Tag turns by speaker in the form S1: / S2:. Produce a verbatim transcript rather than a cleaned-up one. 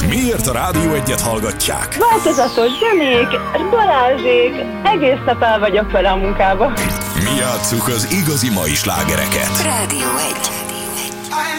S1: Miért a Rádió Egyet hallgatják?
S2: Változatos zenék, Balázsék, egész nap el vagyok vele a munkába.
S1: Mi játsszuk az igazi mai slágereket.
S3: Rádió egy.